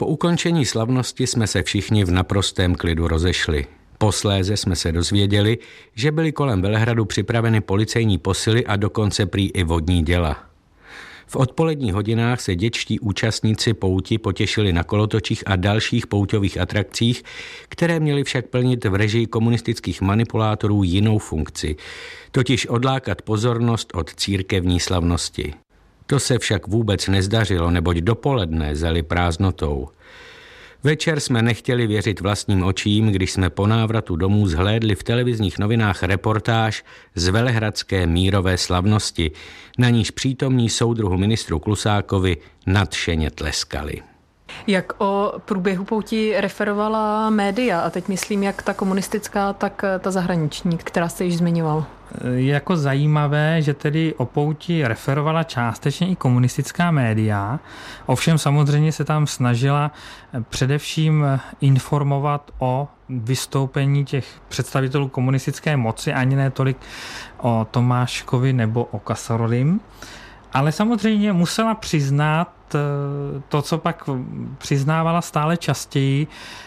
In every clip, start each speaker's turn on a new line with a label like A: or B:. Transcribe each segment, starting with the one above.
A: Po ukončení slavnosti jsme se všichni v naprostém klidu rozešli. Posléze jsme se dozvěděli, že byly kolem Velehradu připraveny policejní posily a dokonce prý i vodní děla. V odpoledních hodinách se dětští účastníci pouti potěšili na kolotočích a dalších pouťových atrakcích, které měly však plnit v režii komunistických manipulátorů jinou funkci, totiž odlákat pozornost od církevní slavnosti. To se však vůbec nezdařilo, neboť dopoledne zeli prázdnotou. Večer jsme nechtěli věřit vlastním očím, když jsme po návratu domů zhlédli v televizních novinách reportáž z velehradské mírové slavnosti, na níž přítomní soudruhu ministru Klusákovi nadšeně tleskali.
B: Jak o průběhu pouti referovala média, a teď myslím jak ta komunistická, tak ta zahraniční, která jste již zmiňoval?
C: Je jako zajímavé, že tedy o pouti referovala částečně i komunistická média, ovšem samozřejmě se tam snažila především informovat o vystoupení těch představitelů komunistické moci, ani ne tolik o Tomáškovi nebo o Kasarolim, ale samozřejmě musela přiznat to, co pak přiznávala stále častěji,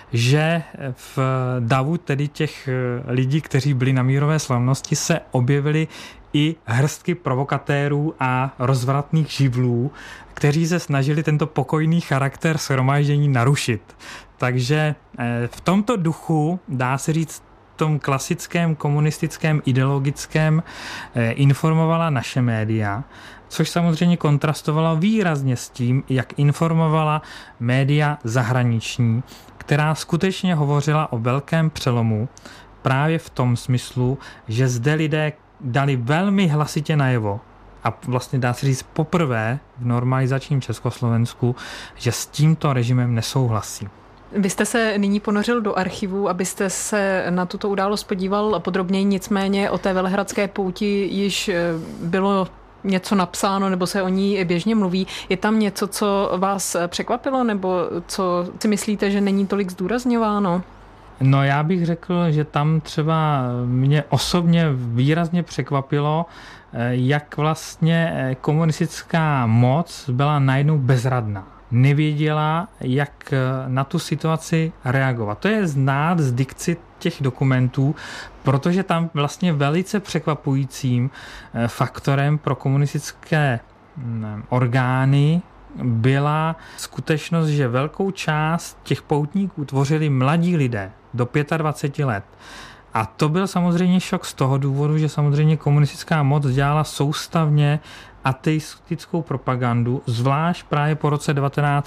C: že v davu tedy těch lidí, kteří byli na mírové slavnosti, se objevily i hrstky provokatérů a rozvratných živlů, kteří se snažili tento pokojný charakter shromáždění narušit. Takže v tomto duchu, dá se říct, tom klasickém komunistickém ideologickém informovala naše média, což samozřejmě kontrastovalo výrazně s tím, jak informovala média zahraniční, která skutečně hovořila o velkém přelomu právě v tom smyslu, že zde lidé dali velmi hlasitě najevo, a vlastně dá se říct poprvé v normalizačním Československu, že s tímto režimem nesouhlasí.
B: Vy jste se nyní ponořil do archivu, abyste se na tuto událost podíval podrobněji, nicméně o té velehradské pouti již bylo něco napsáno, nebo se o ní běžně mluví. Je tam něco, co vás překvapilo, nebo co si myslíte, že není tolik zdůrazňováno?
C: No já bych řekl, že tam třeba mě osobně výrazně překvapilo, jak vlastně komunistická moc byla najednou bezradná. Nevěděla, jak na tu situaci reagovat. To je znát z dikci těch dokumentů, protože tam vlastně velice překvapujícím faktorem pro komunistické orgány byla skutečnost, že velkou část těch poutníků tvořili mladí lidé do 25 let. A to byl samozřejmě šok z toho důvodu, že samozřejmě komunistická moc dělala soustavně ateistickou propagandu, zvlášť právě po roce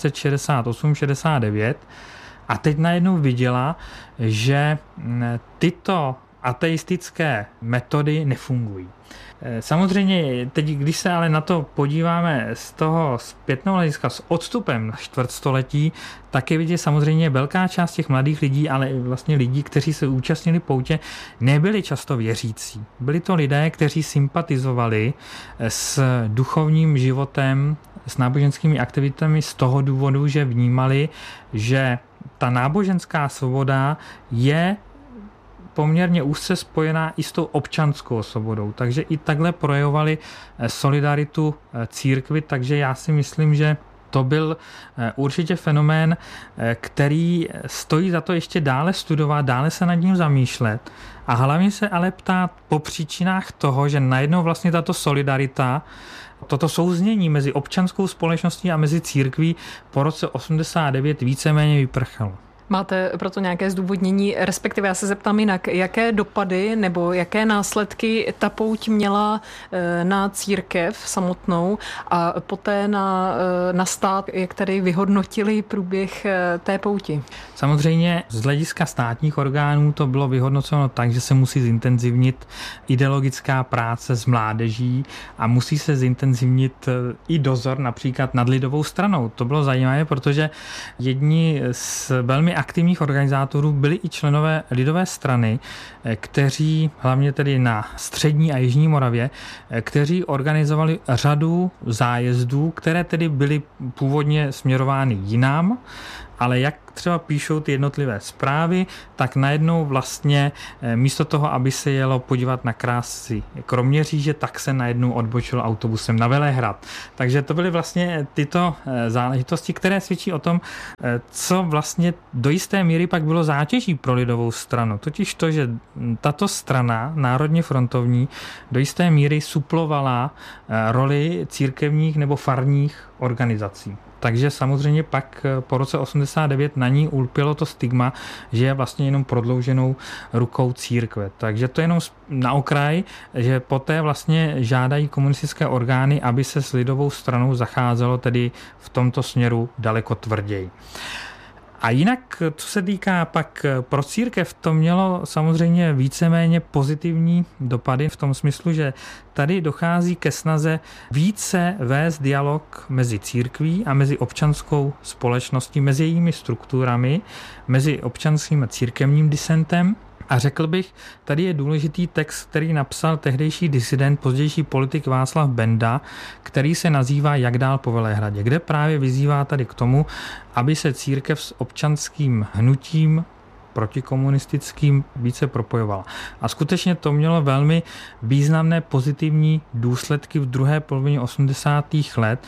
C: 1968-69, a teď najednou viděla, že tyto ateistické metody nefungují. Samozřejmě, teď, když se ale na to podíváme z toho zpětného hlediska s odstupem na čtvrtstoletí, tak je vidět samozřejmě velká část těch mladých lidí, ale i vlastně lidí, kteří se účastnili poutě, nebyli často věřící. Byli to lidé, kteří sympatizovali s duchovním životem, s náboženskými aktivitami z toho důvodu, že vnímali, že ta náboženská svoboda je poměrně úzce spojená i s tou občanskou svobodou. Takže i takhle projevovali solidaritu církvi, takže já si myslím, že to byl určitě fenomén, který stojí za to ještě dále studovat, dále se nad ním zamýšlet a hlavně se ale ptát po příčinách toho, že najednou vlastně tato solidarita, toto souznění mezi občanskou společností a mezi církví po roce 89 víceméně vyprchalo.
B: Máte proto nějaké zdůvodnění, respektive já se zeptám jinak, jaké dopady nebo jaké následky ta pouť měla na církev samotnou a poté na stát, jak tady vyhodnotili průběh té pouti?
C: Samozřejmě z hlediska státních orgánů to bylo vyhodnoceno tak, že se musí zintenzivnit ideologická práce s mládeží a musí se zintenzivnit i dozor například nad lidovou stranou. To bylo zajímavé, protože jedni z velmi aktivních organizátorů byli i členové lidové strany, kteří, hlavně tedy na střední a jižní Moravě, kteří organizovali řadu zájezdů, které tedy byly původně směrovány jinam ale jak třeba píšou ty jednotlivé zprávy, tak najednou vlastně místo toho, aby se jelo podívat na krásy Kroměříže, tak se najednou odbočilo autobusem na Velehrad. Takže to byly vlastně tyto záležitosti, které svědčí o tom, co vlastně do jisté míry pak bylo zátěží pro lidovou stranu. Totiž to, že tato strana, národně frontovní, do jisté míry suplovala roli církevních nebo farních organizací. Takže samozřejmě pak po roce 89 na ní ulpělo to stigma, že je vlastně jenom prodlouženou rukou církve. Takže to je jenom na okraj, že poté vlastně žádají komunistické orgány, aby se s lidovou stranou zacházelo tedy v tomto směru daleko tvrději. A jinak, co se týká pak pro církev, to mělo samozřejmě víceméně pozitivní dopady v tom smyslu, že tady dochází ke snaze více vést dialog mezi církví a mezi občanskou společností, mezi jejími strukturami, mezi občanským a církevním disentem. A řekl bych, tady je důležitý text, který napsal tehdejší disident, pozdější politik Václav Benda, který se nazývá Jak dál po Velehradě, kde právě vyzývá tady k tomu, aby se církev s občanským hnutím protikomunistickým více propojovala. A skutečně to mělo velmi významné pozitivní důsledky v druhé polovině 80. let,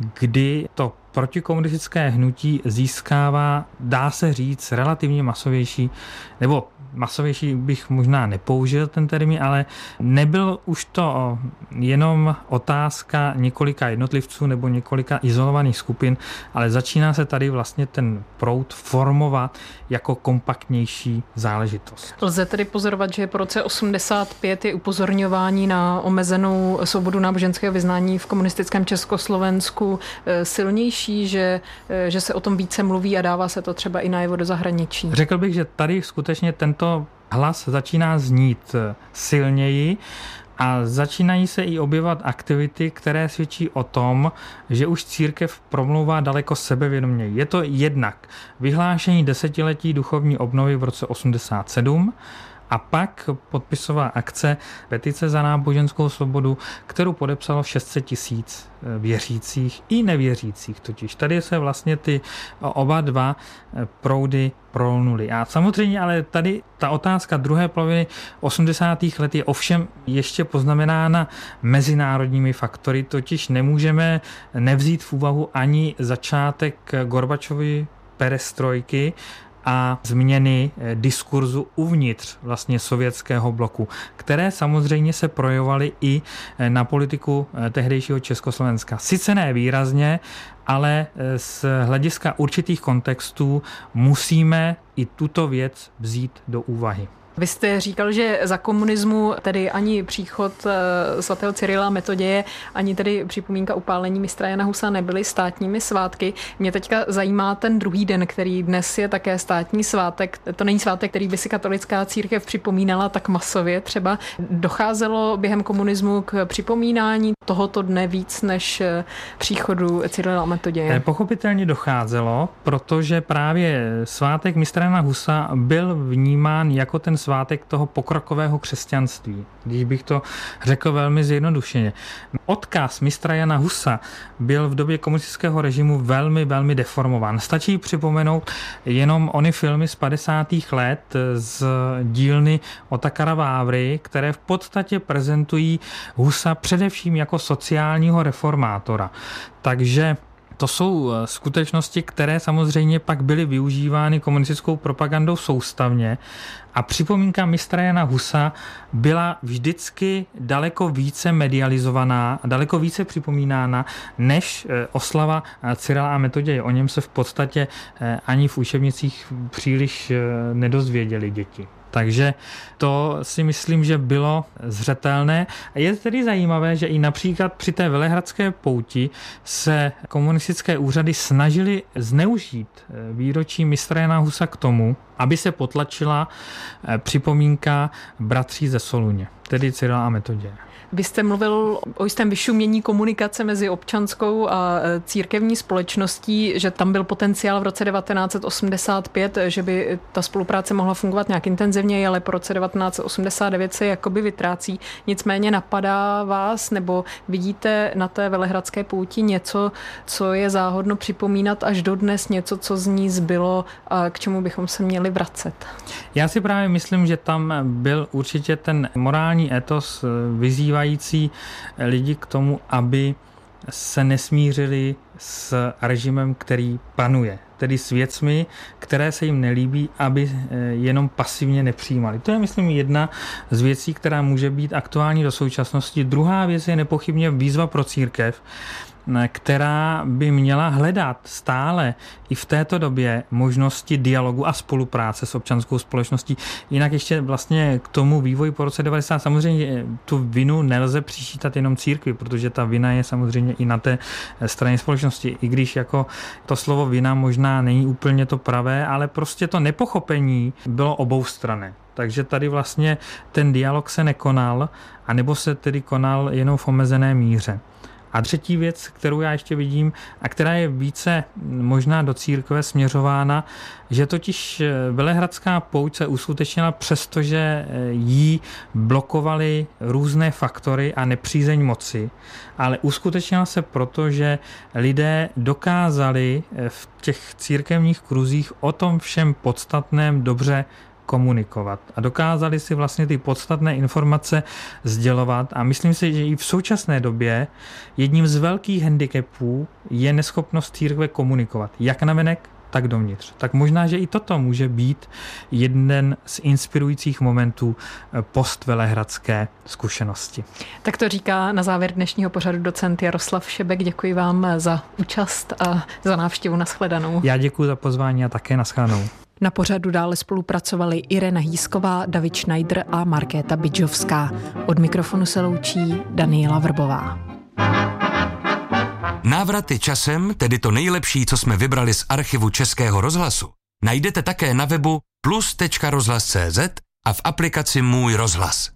C: kdy to protikomunistické hnutí získává, dá se říct, relativně masovější, nebo masovější bych možná nepoužil ten termín, ale nebyl už to jenom otázka několika jednotlivců nebo několika izolovaných skupin, ale začíná se tady vlastně ten proud formovat jako kompaktnější záležitost.
B: Lze tedy pozorovat, že po roce 85 je upozorňování na omezenou svobodu náboženského vyznání v komunistickém Československu silnější, že se o tom více mluví a dává se to třeba i najevo do zahraničí.
C: Řekl bych, že tady skutečně tento hlas začíná znít silněji a začínají se i objevovat aktivity, které svědčí o tom, že už církev promlouvá daleko sebevědoměji. Je to jednak vyhlášení desetiletí duchovní obnovy v roce 87 a pak podpisová akce Petice za náboženskou svobodu, kterou podepsalo 600 000 věřících i nevěřících. Totiž tady se vlastně ty oba dva proudy prolnuly. A samozřejmě ale tady ta otázka druhé poloviny 80. let je ovšem ještě poznamenána mezinárodními faktory, totiž nemůžeme nevzít v úvahu ani začátek Gorbačovy perestrojky a změny diskurzu uvnitř vlastně sovětského bloku, které samozřejmě se projevovaly i na politiku tehdejšího Československa. Sice ne výrazně, ale z hlediska určitých kontextů musíme i tuto věc vzít do úvahy.
B: Vy jste říkal, že za komunismu tedy ani příchod svatého Cyrila a Metoděje, ani tedy připomínka upálení mistra Jana Husa nebyly státními svátky. Mě teďka zajímá ten druhý den, který dnes je také státní svátek. To není svátek, který by si katolická církev připomínala tak masově. Třeba docházelo během komunismu k připomínání tohoto dne víc než příchodu Cyrila a Metoděje?
C: Pochopitelně docházelo, protože právě svátek mistra Jana Husa byl vnímán jako ten svátek toho pokrokového křesťanství, když bych to řekl velmi zjednodušeně. Odkaz mistra Jana Husa byl v době komunistického režimu velmi, velmi deformován. Stačí připomenout jenom ony filmy z 50. let z dílny Otakara Vávry, které v podstatě prezentují Husa především jako sociálního reformátora. Takže to jsou skutečnosti, které samozřejmě pak byly využívány komunistickou propagandou soustavně a připomínka mistra Jana Husa byla vždycky daleko více medializovaná, daleko více připomínána než oslava Cyrila a Metoděje. O něm se v podstatě ani v učebnicích příliš nedozvěděli děti. Takže to si myslím, že bylo zřetelné. A je tedy zajímavé, že i například při té velehradské pouti se komunistické úřady snažily zneužít výročí mistra Jana Husa k tomu, aby se potlačila připomínka bratří ze Soluně, tedy Cyrila a Metoděje.
B: Vy jste mluvil o jistém vyšumění komunikace mezi občanskou a církevní společností, že tam byl potenciál v roce 1985, že by ta spolupráce mohla fungovat nějak intenzivněji, ale po roce 1989 se jakoby vytrácí. Nicméně napadá vás, nebo vidíte na té velehradské pouti něco, co je záhodno připomínat až dodnes, něco, co z ní zbylo a k čemu bychom se měli vracet?
C: Já si právě myslím, že tam byl určitě ten morální etos vyzývající lidi k tomu, aby se nesmířili s režimem, který panuje. Tedy s věcmi, které se jim nelíbí, aby jenom pasivně nepřijímali. To je, myslím, jedna z věcí, která může být aktuální do současnosti. Druhá věc je nepochybně výzva pro církev, která by měla hledat stále i v této době možnosti dialogu a spolupráce s občanskou společností. Jinak ještě vlastně k tomu vývoji po roce 90 samozřejmě tu vinu nelze přičítat jenom církvi, protože ta vina je samozřejmě i na té straně společnosti. I když jako to slovo vina možná není úplně to pravé, ale prostě to nepochopení bylo oboustranné. Takže tady vlastně ten dialog se nekonal, anebo se tedy konal jenom v omezené míře. A třetí věc, kterou já ještě vidím a která je více možná do církve směřována, že totiž velehradská pouť se uskutečnila přestože jí blokovaly různé faktory a nepřízeň moci, ale uskutečnila se proto, že lidé dokázali v těch církevních kruzích o tom všem podstatném dobře komunikovat a dokázali si vlastně ty podstatné informace sdělovat a myslím si, že i v současné době jedním z velkých handicapů je neschopnost církve komunikovat, jak navenek, tak dovnitř. Tak možná, že i toto může být jeden z inspirujících momentů postvelehradské zkušenosti.
B: Tak to říká na závěr dnešního pořadu docent Jaroslav Šebek. Děkuji vám za účast a za návštěvu. Nashledanou.
C: Já děkuji za pozvání a také nashledanou.
B: Na pořadu dále spolupracovali Irena Hýsková, David Schneider a Markéta Bidžovská. Od mikrofonu se loučí Daniela Vrbová.
D: Návraty časem, tedy to nejlepší, co jsme vybrali z archivu Českého rozhlasu, najdete také na webu plus.rozhlas.cz a v aplikaci Můj rozhlas.